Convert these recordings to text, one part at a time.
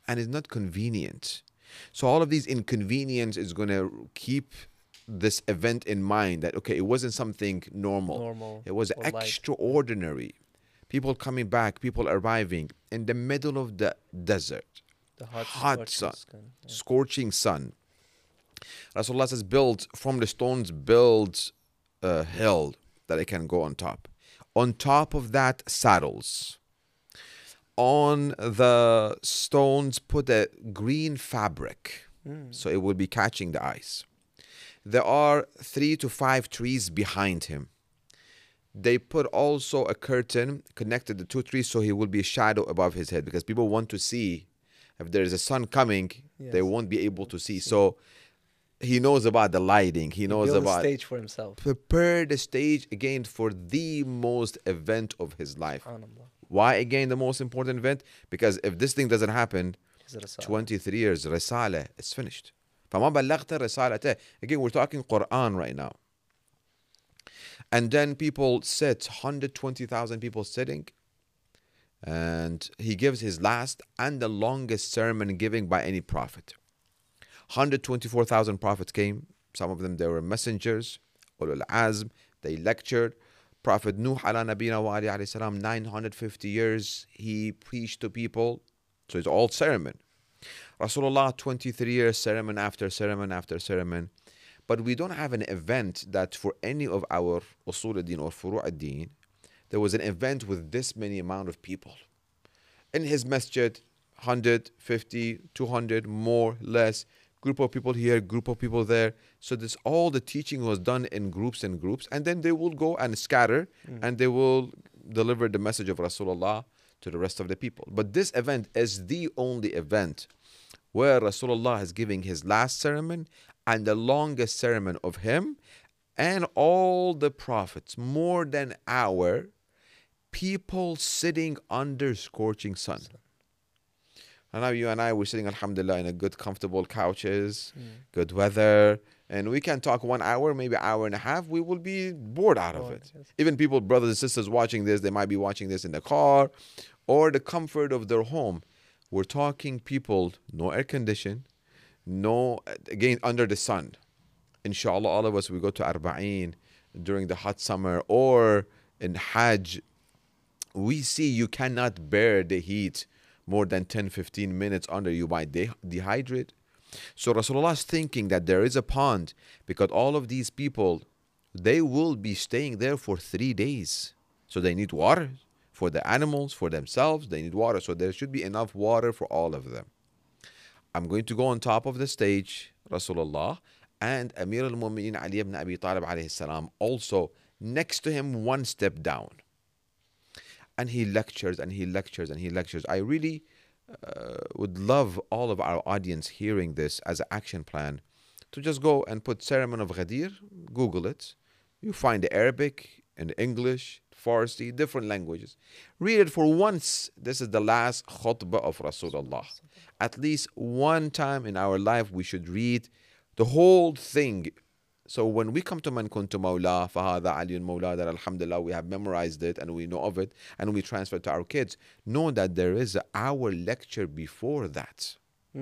and it's not convenient. So all of these inconvenience is going to keep this event in mind that, okay, it wasn't something normal. Normal It was or light. extraordinary. People coming back, people arriving in the middle of the desert, The hot hot scorching sun, skin. Yeah. scorching sun. Rasulullah says, build from the stones, build a hill that I can go on top. On top of that, saddles. On the stones, put a green fabric so it will be catching the ice. There are 3 to 5 trees behind him. They put also a curtain connected the 2 trees so he will be a shadow above his head, because people want to see if there is a sun coming, they Yes. won't be able to see. So he knows about the lighting. He knows built a about stage for himself. prepare the stage again for the most event of his life. SubhanAllah. Why again the most important event? Because if this thing doesn't happen, His Risala. 23 years رسالة it's finished. فما بلغت رسالته. Again, we're talking Quran right now. And then people sit, 120,000 people sitting, and he gives his last and the longest sermon given by any prophet. 124,000 prophets came. Some of them, they were messengers, ulul azm. They lectured. Prophet Nuh ala nabina wa alayhi salam, 950 years he preached to people. So it's all sermon. Rasulullah, 23 years, sermon after sermon after sermon. But we don't have an event that for any of our usul ad-din or furu' ad-din, there was an event with this many amount of people. In his masjid, 150, 200, more, less, group of people here, group of people there. So this all the teaching was done in groups and groups, and then they will go and scatter and they will deliver the message of Rasulullah to the rest of the people. But this event is the only event where Rasulullah is giving his last sermon and the longest sermon of him, and all the prophets, more than an hour, people sitting under scorching sun. And now you and I, we're sitting, alhamdulillah, in a good, comfortable couches, good weather, and we can talk 1 hour, maybe an hour and a half. We will be bored out of Bored, it. yes. Even people, brothers and sisters watching this, they might be watching this in the car or the comfort of their home. We're talking people, no air condition, no, again, under the sun. Inshallah, all of us, we go to Arba'een during the hot summer or in Hajj. We see you cannot bear the heat more than 10, 15 minutes under. You might dehydrate. So Rasulullah is thinking that there is a pond, because all of these people, they will be staying there for 3 days. So they need water for the animals, for themselves. They need water. So there should be enough water for all of them. I'm going to go on top of the stage, Rasulullah, and Amir al-Mu'mineen Ali ibn Abi Talib alayhi salam also next to him, one step down. And he lectures and he lectures and he lectures. I really would love all of our audience hearing this as an action plan to just go and put Sermon of Ghadir, Google it. You find the Arabic and English, Farsi, different languages. Read it for once. This is the last khutbah of Rasulullah. At least one time in our life we should read the whole thing. So when we come to Man Kuntu Mawla, Fahada Aliyun Mawla, that alhamdulillah we have memorized it and we know of it and we transfer it to our kids, know that there is an hour lecture before that.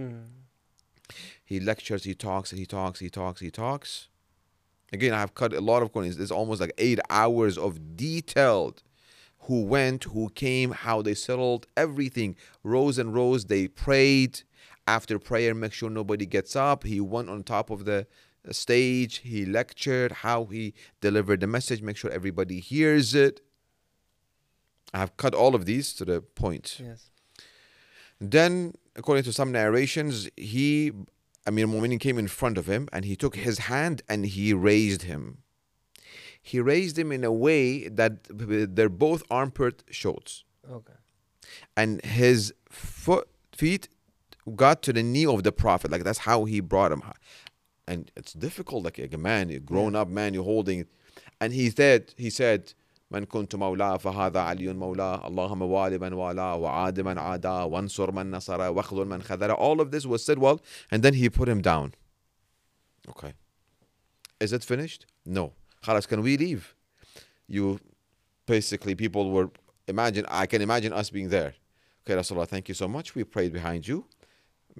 He lectures, he talks, he talks, he talks, he talks. Again, I have cut a lot of corners. It's almost like 8 hours of detailed who went, who came, how they settled, everything. Rows and rows, they prayed. After prayer, make sure nobody gets up. He went on top of the stage. He lectured how he delivered the message. Make sure everybody hears it. I have cut all of these to the point. Yes. Then, according to some narrations, Amir al-Mu'minin came in front of him and he took his hand and he raised him. He raised him in a way that they're both armpit showed. Okay. And his feet got to the knee of the Prophet. Like that's how he brought him. And it's difficult, like a man, a grown up man, you're holding it. And he said, من كنت مولاه فهذا علي مولاه اللهم والي من والاه وعاد من عاداه وانصر من نصره واخذل من خذله. All of this was said well, and then he put him down. Okay. Is it finished? No. Khalas, can we leave? Basically, people were, I can imagine us being there. Okay, Rasulullah, thank you so much. We prayed behind you.